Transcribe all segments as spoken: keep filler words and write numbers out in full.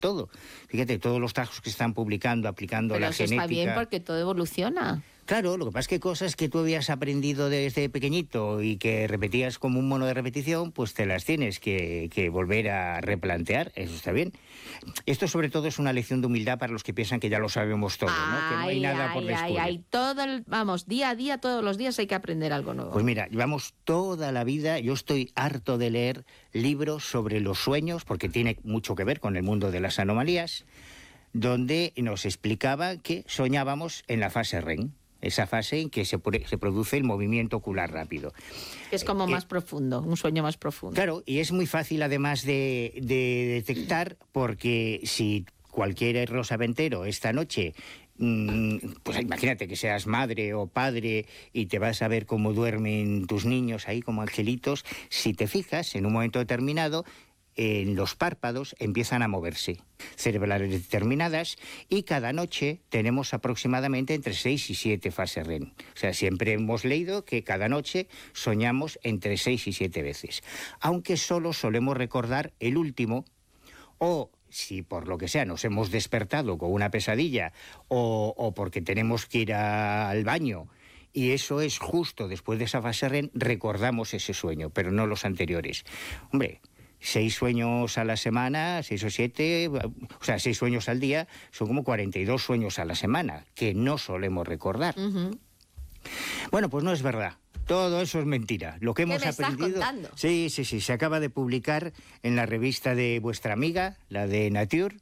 todo. Fíjate, todos los trabajos que están publicando, aplicando Pero la eso genética. está bien porque todo evoluciona. Claro, lo que pasa es que cosas que tú habías aprendido desde pequeñito y que repetías como un mono de repetición, pues te las tienes que, que volver a replantear, eso está bien. Esto sobre todo es una lección de humildad para los que piensan que ya lo sabemos todo, ¿no? Que no hay nada por descubrir. Ay, ay, todo el, vamos, día a día, todos los días hay que aprender algo nuevo. Pues mira, llevamos toda la vida, yo estoy harto de leer libros sobre los sueños, porque tiene mucho que ver con el mundo de las anomalías, donde nos explicaba que soñábamos en la fase R E M. Esa fase en que se, se produce el movimiento ocular rápido. Es como eh, más profundo, un sueño más profundo. Claro, y es muy fácil además de, de detectar, porque si cualquier rosaventero esta noche, mmm, pues imagínate que seas madre o padre y te vas a ver cómo duermen tus niños ahí como angelitos, si te fijas en un momento determinado, en los párpados empiezan a moverse cerebrales determinadas y cada noche tenemos aproximadamente entre seis y siete fases R E M. O sea, siempre hemos leído que cada noche soñamos entre seis y siete veces, aunque solo solemos recordar el último, o si por lo que sea nos hemos despertado con una pesadilla o, o porque tenemos que ir a, al baño, y eso es justo después de esa fase R E M, recordamos ese sueño, pero no los anteriores. Hombre, seis sueños a la semana, seis o siete, o sea, seis sueños al día, son como cuarenta y dos sueños a la semana, que no solemos recordar. Uh-huh. Bueno, pues no es verdad. Todo eso es mentira. Lo que hemos ¿Qué me aprendido. Estás contando? Sí, sí, sí. Se acaba de publicar en la revista de vuestra amiga, la de Nature,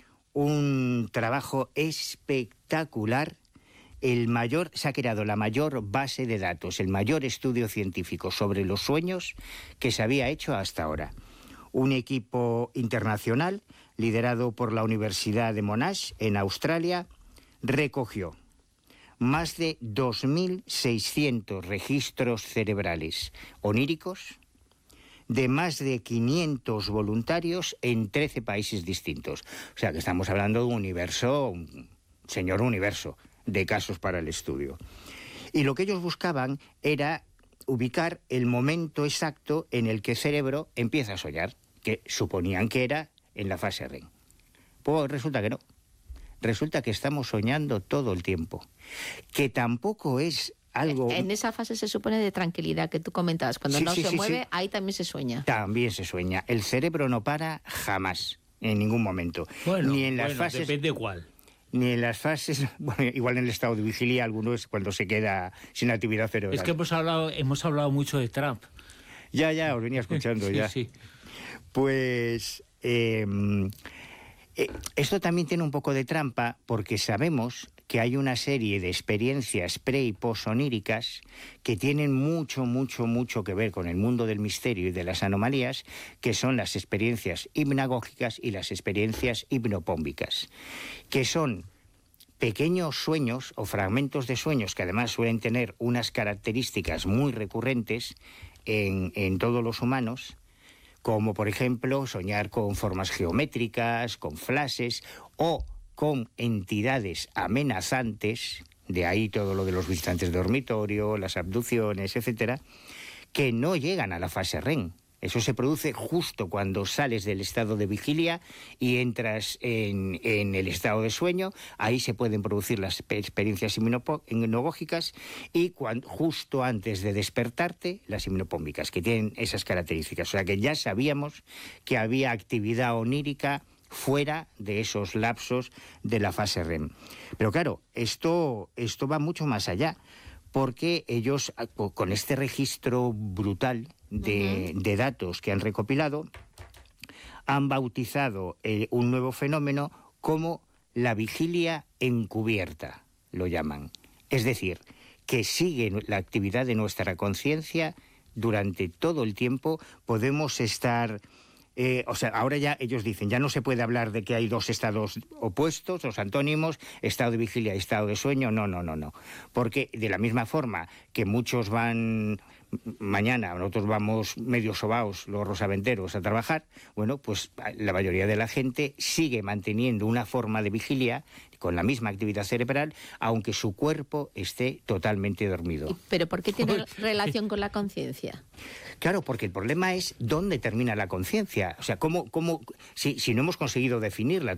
un trabajo espectacular. El mayor, se ha creado la mayor base de datos, el mayor estudio científico sobre los sueños que se había hecho hasta ahora. Un equipo internacional, liderado por la Universidad de Monash, en Australia, recogió más de dos mil seiscientos registros cerebrales oníricos de más de quinientos voluntarios en trece países distintos. O sea que estamos hablando de un universo, un señor universo de casos para el estudio. Y lo que ellos buscaban era ubicar el momento exacto en el que el cerebro empieza a soñar, que suponían que era en la fase R E M. Pues resulta que no. Resulta que estamos soñando todo el tiempo. Que tampoco es algo... En esa fase se supone de tranquilidad que tú comentabas. Cuando sí, no sí, se sí, mueve, sí. Ahí también se sueña. También se sueña. El cerebro no para jamás, en ningún momento. Bueno, ni en las bueno, fases... depende cuál. Ni en las fases, bueno, igual en el estado de vigilia, algunos cuando se queda sin actividad cerebral. Es que hemos hablado, hemos hablado mucho de Trump. Ya, ya, os venía escuchando, sí, ya. Sí. Pues eh, eh, esto también tiene un poco de trampa porque sabemos que hay una serie de experiencias pre- y posoníricas que tienen mucho, mucho, mucho que ver con el mundo del misterio y de las anomalías, que son las experiencias hipnagógicas y las experiencias hipnopómbicas, que son pequeños sueños o fragmentos de sueños que además suelen tener unas características muy recurrentes en, en todos los humanos, como por ejemplo soñar con formas geométricas, con flashes o con entidades amenazantes, de ahí todo lo de los visitantes de dormitorio, las abducciones, etcétera, que no llegan a la fase R E M. Eso se produce justo cuando sales del estado de vigilia y entras en, en el estado de sueño. Ahí se pueden producir las experiencias hipnagógicas y cuando, justo antes de despertarte, las hipnopómbicas, que tienen esas características. O sea que ya sabíamos que había actividad onírica fuera de esos lapsos de la fase R E M. Pero claro, esto, esto va mucho más allá, porque ellos, con este registro brutal de, uh-huh. de datos que han recopilado, han bautizado eh, un nuevo fenómeno como la vigilia encubierta, lo llaman. Es decir, que sigue la actividad de nuestra conciencia durante todo el tiempo. Podemos estar... Eh, o sea, ahora ya ellos dicen, ya no se puede hablar de que hay dos estados opuestos, los antónimos, estado de vigilia y estado de sueño, no, no, no, no. Porque de la misma forma que muchos van mañana nosotros vamos medio sobaos, los rosaventeros, a trabajar, bueno, pues la mayoría de la gente sigue manteniendo una forma de vigilia con la misma actividad cerebral, aunque su cuerpo esté totalmente dormido. ¿Pero por qué tiene relación con la conciencia? Claro, porque el problema es dónde termina la conciencia. O sea, cómo, cómo, si, si no hemos conseguido definirla.